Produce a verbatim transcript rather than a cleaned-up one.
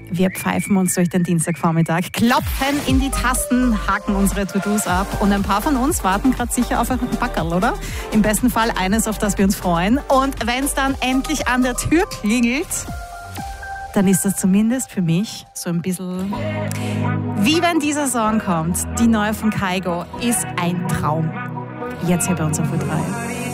Wir pfeifen uns durch den Dienstagvormittag, klopfen in die Tasten, haken unsere To-Dos ab und ein paar von uns warten gerade sicher auf ein Backerl, oder? Im besten Fall eines, auf das wir uns freuen. Und wenn es dann endlich an der Tür klingelt, dann ist das zumindest für mich so ein bisschen wie wenn dieser Song kommt. Die neue von Kygo ist ein Traum. Jetzt hier bei uns auf U drei.